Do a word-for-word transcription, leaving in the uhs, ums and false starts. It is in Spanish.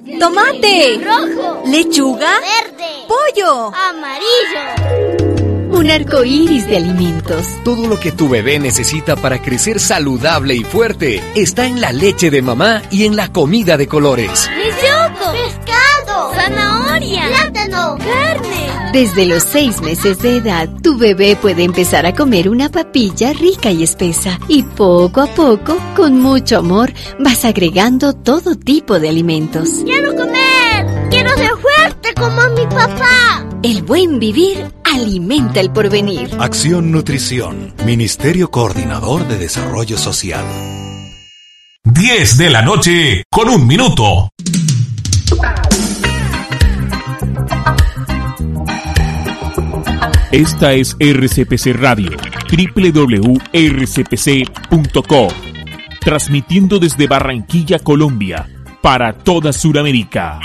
tomate, rojo, lechuga, verde, pollo, amarillo. Un arco iris de alimentos. Todo lo que tu bebé necesita para crecer saludable y fuerte está en la leche de mamá y en la comida de colores. Yogur, pescado, zanahoria, plátano, carne. Desde los seis meses de edad, tu bebé puede empezar a comer una papilla rica y espesa. Y poco a poco, con mucho amor, vas agregando todo tipo de alimentos. ¡Quiero comer! ¡Quiero ser fuerte como mi papá! El buen vivir alimenta el porvenir. Acción Nutrición, Ministerio Coordinador de Desarrollo Social. diez de la noche con un minuto. Esta es R C P C Radio, doble u doble u doble u punto r c p c punto co, transmitiendo desde Barranquilla, Colombia, para toda Sudamérica.